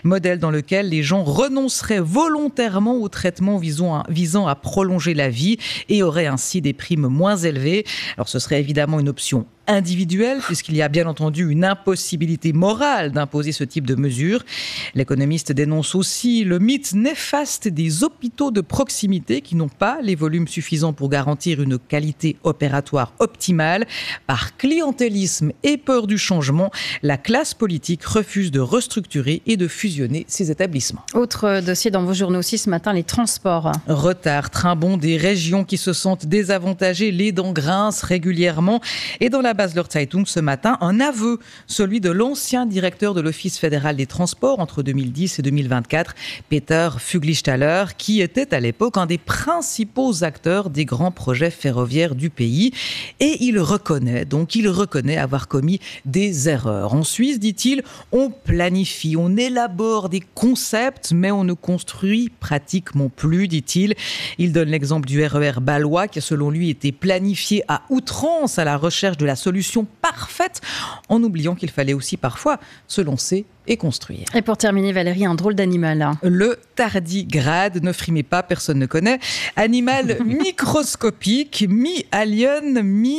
Modèle dans lequel les gens renonceraient volontairement aux traitements visant à prolonger la vie et auraient ainsi des primes moins élevées. Alors ce serait évidemment une option individuelle, puisqu'il y a bien entendu une impossibilité morale d'imposer ce type de mesures. L'économiste dénonce aussi le mythe néfaste des hôpitaux de proximité qui n'ont pas les volumes suffisants pour garantir une qualité opératoire optimale. Par clientélisme et peur du changement, la classe politique refuse de restructurer et de fusionner ces établissements. Autre dossier dans vos journaux aussi ce matin, les transports. Retard, train bon des régions qui se sentent désavantagées, les dents grincent régulièrement. Et dans la Basler Zeitung ce matin, un aveu, celui de l'ancien directeur de l'Office fédéral des transports entre 2010 et 2024, Peter Fuglistaller, qui était à l'époque un des principaux acteurs des grands projets ferroviaires du pays. Et il reconnaît avoir commis des erreurs. En Suisse, dit-il, on planifie, on élabore des concepts, mais on ne construit pratiquement plus, dit-il. Il donne l'exemple du RER bâlois qui, selon lui, était planifié à outrance à la recherche de la solution parfaite, en oubliant qu'il fallait aussi parfois se lancer et construire. Et pour terminer, Valérie, un drôle d'animal. Le tardigrade, ne frimez pas, personne ne connaît. Animal microscopique, mi-alien,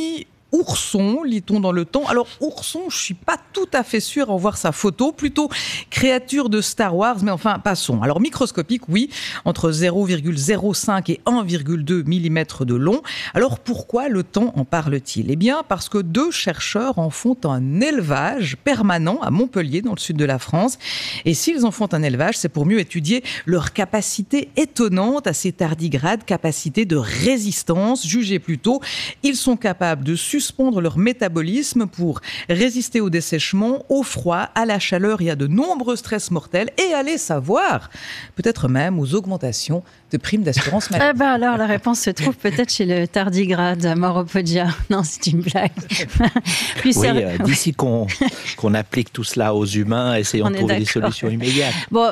ourson, lit-on dans le temps. Alors, ourson, je ne suis pas tout à fait sûre en voir sa photo. Plutôt créature de Star Wars, mais enfin, passons. Alors, microscopique, oui, entre 0,05 et 1,2 mm de long. Alors, pourquoi le temps en parle-t-il ? Eh bien, parce que 2 chercheurs en font un élevage permanent à Montpellier, dans le sud de la France. Et s'ils en font un élevage, c'est pour mieux étudier leur capacité étonnante à ces tardigrades, capacité de résistance. Jugez plutôt, ils sont capables de suspendre leur métabolisme pour résister au dessèchement, au froid, à la chaleur et à de nombreux stress mortels, et aller savoir, peut-être même aux augmentations de primes d'assurance maladie. Eh ben alors, la réponse se trouve peut-être chez le tardigrade à Mauropodia. Non, c'est une blague. D'ici qu'on applique tout cela aux humains, essayons de trouver des solutions immédiates. Bon,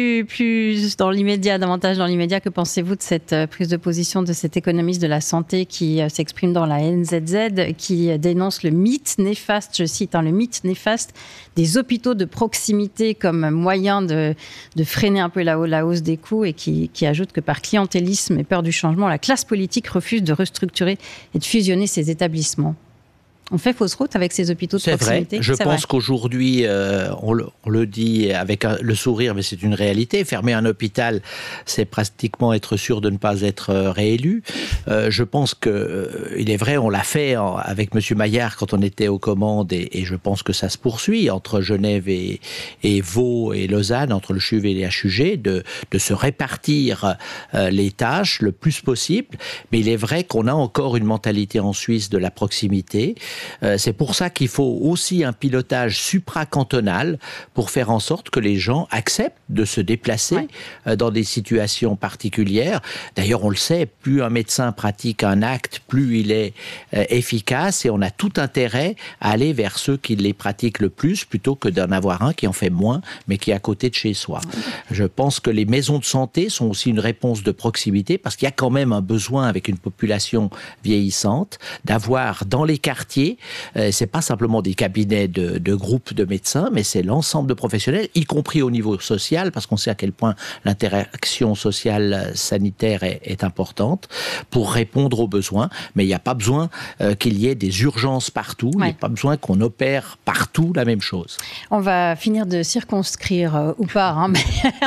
plus dans l'immédiat, davantage dans l'immédiat, que pensez-vous de cette prise de position de cet économiste de la santé qui s'exprime dans la NZZ, qui dénonce le mythe néfaste, je cite, le mythe néfaste des hôpitaux de proximité comme moyen de freiner un peu la hausse des coûts, et qui ajoute que par clientélisme et peur du changement, la classe politique refuse de restructurer et de fusionner ces établissements. On fait fausse route avec ces hôpitaux de proximité. C'est vrai. Je pense qu'aujourd'hui, on le dit avec le sourire, mais c'est une réalité. Fermer un hôpital, c'est pratiquement être sûr de ne pas être réélu. Je pense qu'il est vrai, on l'a fait avec M. Maillard quand on était aux commandes, et je pense que ça se poursuit entre Genève et Vaud et Lausanne, entre le CHUV et les HUG, de se répartir les tâches le plus possible. Mais il est vrai qu'on a encore une mentalité en Suisse de la proximité. C'est pour ça qu'il faut aussi un pilotage supracantonal pour faire en sorte que les gens acceptent de se déplacer dans des situations particulières. D'ailleurs, on le sait, plus un médecin pratique un acte, plus il est efficace, et on a tout intérêt à aller vers ceux qui les pratiquent le plus, plutôt que d'en avoir un qui en fait moins, mais qui est à côté de chez soi. Je pense que les maisons de santé sont aussi une réponse de proximité, parce qu'il y a quand même un besoin, avec une population vieillissante, d'avoir dans les quartiers, c'est pas simplement des cabinets de groupes de médecins, mais c'est l'ensemble de professionnels, y compris au niveau social, parce qu'on sait à quel point l'interaction sociale sanitaire est importante pour répondre aux besoins. Mais il n'y a pas besoin qu'il y ait des urgences partout, il n'y a pas besoin qu'on opère partout la même chose. On va finir de circonscrire ou pas, mais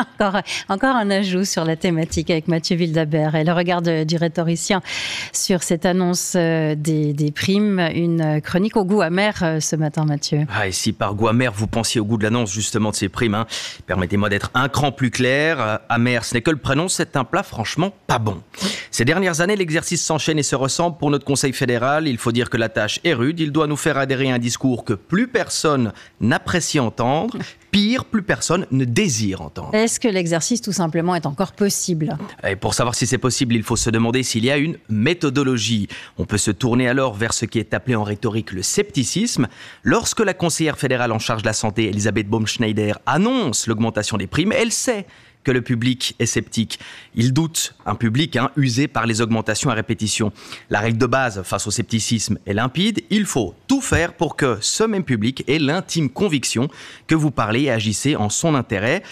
encore un ajout sur la thématique avec Mathieu Wildhaber et le regard du rhétoricien sur cette annonce des primes. Une chronique au goût amer ce matin, Mathieu. Et si par goût amer, vous pensiez au goût de l'annonce justement de ces primes, permettez-moi d'être un cran plus clair. Amer, ce n'est que le prénom, c'est un plat franchement pas bon. Ces dernières années, l'exercice s'enchaîne et se ressemble pour notre Conseil fédéral. Il faut dire que la tâche est rude. Il doit nous faire adhérer à un discours que plus personne n'apprécie entendre. Pire, plus personne ne désire entendre. Est-ce que l'exercice, tout simplement, est encore possible ? Et pour savoir si c'est possible, il faut se demander s'il y a une méthodologie. On peut se tourner alors vers ce qui est appelé en rhétorique le scepticisme. Lorsque la conseillère fédérale en charge de la santé, Elisabeth Baumschneider, annonce l'augmentation des primes, elle sait que le public est sceptique. Il doute, un public usé par les augmentations à répétition. La règle de base face au scepticisme est limpide. Il faut tout faire pour que ce même public ait l'intime conviction que vous parlez et agissez en son intérêt.